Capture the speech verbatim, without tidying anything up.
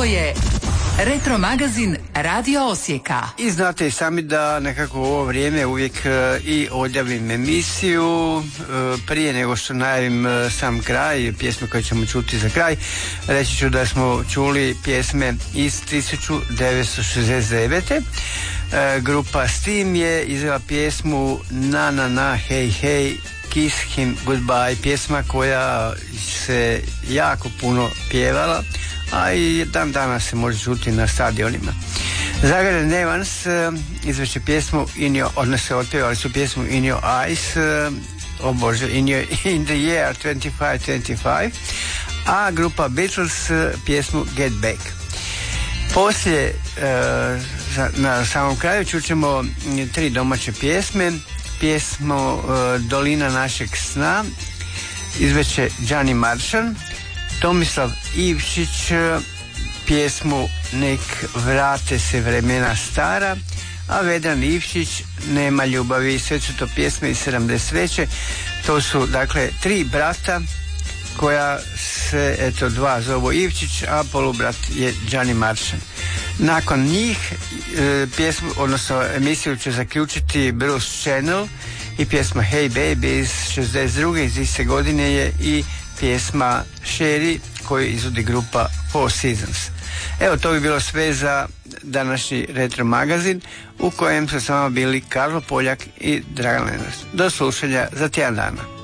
je Retro magazin Radio Osijeka. I znate i sami da nekako u ovo vrijeme uvijek uh, i odjavim emisiju uh, prije nego što najavim uh, sam kraj, pjesme koje ćemo čuti za kraj. Reći ću da smo čuli pjesme iz tisuću devetsto šezdeset devete. Uh, grupa Steam je izvela pjesmu Na na na hej hej Kiss Him Goodbye, pjesma koja se jako puno pjevala, a i dan danas se može čuti na stadionima. Zagreb Evans uh, izveće pjesmu in your, odnosno otpjevali su pjesmu In Your Eyes, uh, o Bože, in, your, in the year twenty-five twenty-five, a grupa Beatles uh, pjesmu Get Back. Poslije uh, na samom kraju čućemo tri domaće pjesme. Pjesmu uh, Dolina našeg sna izveće Gianni Maršan, Tomislav Ivčić pjesmu Nek vrate se vremena stara, a Vedran Ivčić Nema ljubavi. Sve su to pjesme iz sedamdeset treće. To su dakle tri brata koja se, eto, dva zovu Ivčić, a polubrat je Gianni Maršan. Nakon njih e, pjesmu, odnosno emisiju će zaključiti Bruce Channel i pjesma Hey Baby iz šezdeset druge iz iste godine je i pjesma Sherry koju izvodi grupa Four Seasons. Evo, to bi bilo sve za današnji Retro magazin u kojem su s vama bili Karlo Poljak i Dragan Lenart. Do slušanja za tjedan dana.